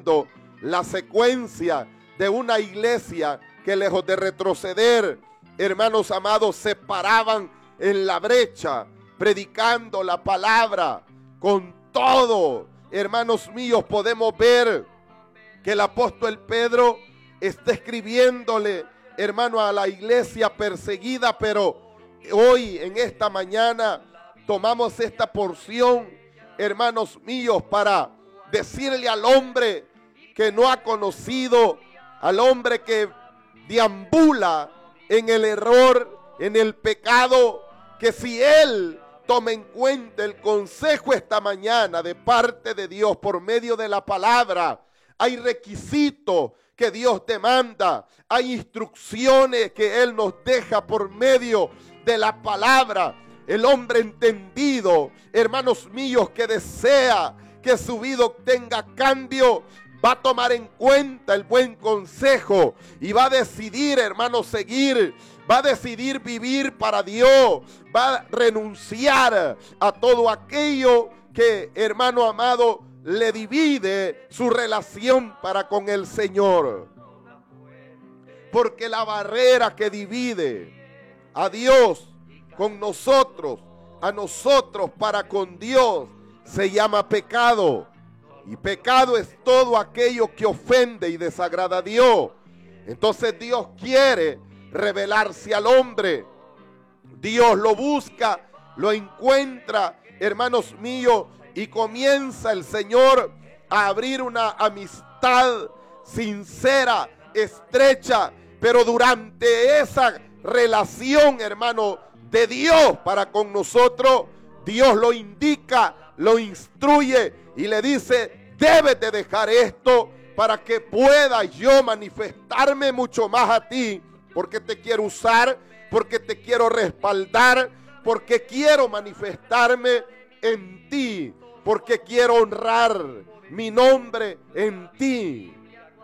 viendo la secuencia de una iglesia que, lejos de retroceder, hermanos amados, se paraban en la brecha, predicando la palabra con todo. Hermanos míos, podemos ver que el apóstol Pedro está escribiéndole, hermano, a la iglesia perseguida, pero hoy, en esta mañana, tomamos esta porción, hermanos míos, para decirle al hombre que no ha conocido, al hombre que deambula en el error, en el pecado, que si él toma en cuenta el consejo esta mañana de parte de Dios por medio de la palabra, hay requisitos que Dios demanda, hay instrucciones que Él nos deja por medio de la palabra. El hombre entendido, hermanos míos, que desea que su vida tenga cambio, va a tomar en cuenta el buen consejo y va a decidir, hermanos, seguir, va a decidir vivir para Dios, va a renunciar a todo aquello que, hermano amado, le divide su relación para con el Señor. Porque la barrera que divide a Dios con nosotros, a nosotros para con Dios, se llama pecado. Y pecado es todo aquello que ofende y desagrada a Dios. Entonces Dios quiere revelarse al hombre. Dios lo busca, lo encuentra, hermanos míos, y comienza el Señor a abrir una amistad sincera, estrecha, pero durante esa relación, hermano, de Dios para con nosotros, Dios lo indica, lo instruye y le dice: debes de dejar esto para que pueda yo manifestarme mucho más a ti, porque te quiero usar, porque te quiero respaldar, porque quiero manifestarme en ti, porque quiero honrar mi nombre en ti.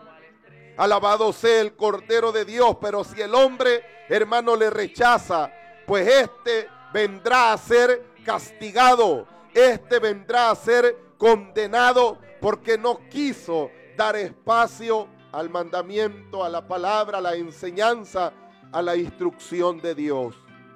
Alabado sea el Cordero de Dios. Pero si el hombre, hermano, le rechaza, pues este vendrá a ser castigado, este vendrá a ser condenado, porque no quiso dar espacio al mandamiento, a la palabra, a la enseñanza, a la instrucción de Dios.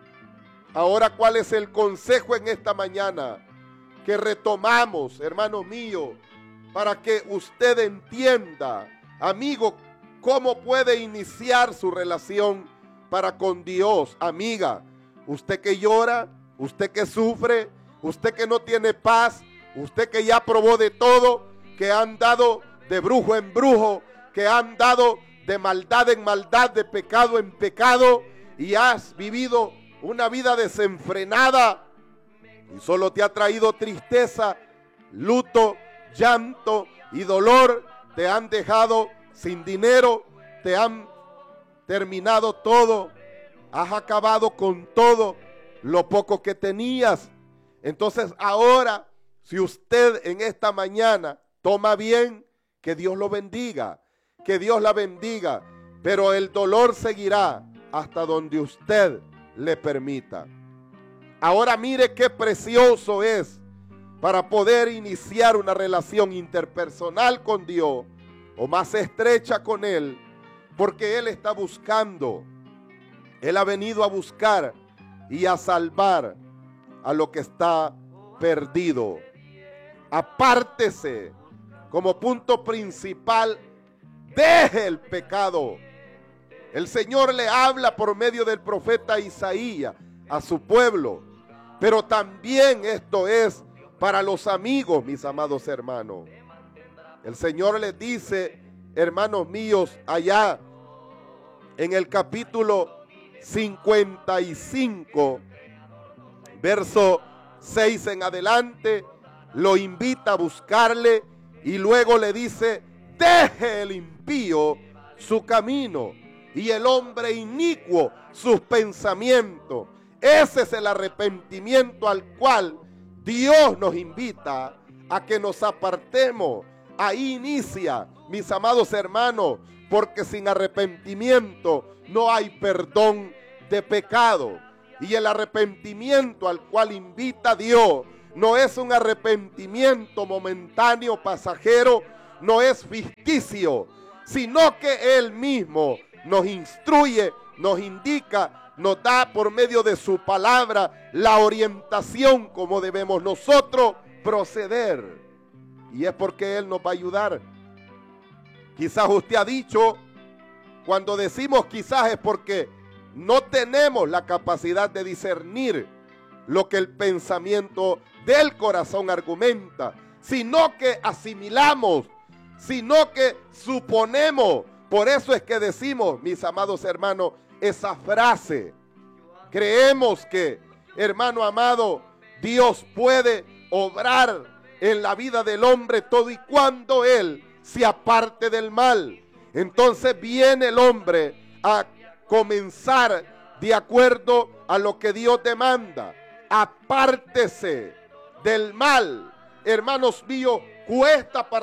Ahora, ¿cuál es el consejo en esta mañana que retomamos, hermano mío, para que usted entienda, amigo, cómo puede iniciar su relación para con Dios? Amiga, usted que llora, usted que sufre, usted que no tiene paz, usted que ya probó de todo, que ha andado de brujo en brujo, que ha andado de maldad en maldad, de pecado en pecado, y has vivido una vida desenfrenada y solo te ha traído tristeza, luto, llanto y dolor. Te han dejado sin dinero, te han terminado todo, has acabado con todo lo poco que tenías. Entonces ahora, si usted en esta mañana toma bien, que Dios lo bendiga, que Dios la bendiga, pero el dolor seguirá hasta donde usted le permita. Ahora mire qué precioso es para poder iniciar una relación interpersonal con Dios o más estrecha con Él, porque Él está buscando, Él ha venido a buscar y a salvar a lo que está perdido. Apártese, como punto principal, deje el pecado. El Señor le habla por medio del profeta Isaías a su pueblo, pero también esto es para los amigos, mis amados hermanos. El Señor les dice, hermanos míos, allá en el capítulo 55, verso 6 en adelante, lo invita a buscarle y luego le dice: deje el impío su camino y el hombre inicuo sus pensamientos. Ese es el arrepentimiento al cual Dios nos invita a que nos apartemos. Ahí inicia, mis amados hermanos, porque sin arrepentimiento no hay perdón de pecado. Y el arrepentimiento al cual invita Dios no es un arrepentimiento momentáneo, pasajero, no es ficticio, sino que Él mismo nos instruye, nos indica, nos da por medio de su palabra la orientación como debemos nosotros proceder. Y es porque Él nos va a ayudar. Quizás usted ha dicho, cuando decimos quizás es porque no tenemos la capacidad de discernir lo que el pensamiento del corazón argumenta, sino que asimilamos, sino que suponemos. Por eso es que decimos, mis amados hermanos, esa frase. Creemos que, hermano amado, Dios puede obrar en la vida del hombre todo y cuando Él se aparte del mal. Entonces viene el hombre a comenzar de acuerdo a lo que Dios demanda. Apártese del mal. Hermanos míos, cuesta